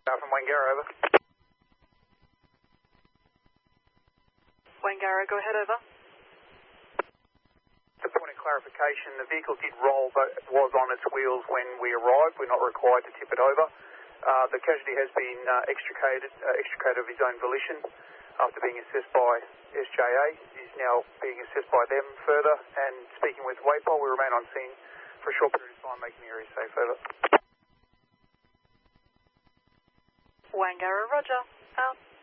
From Wangara, over. Wangara, go ahead, over. A point of clarification, the vehicle did roll but was on its wheels when we arrived. We're not required to tip it over. The casualty has been extricated of his own volition after being assessed by SJA. He's now being assessed by them further, and speaking with WAPOL, we remain on scene for a short period of time, making the area safe. Over. Wangara, roger. Out.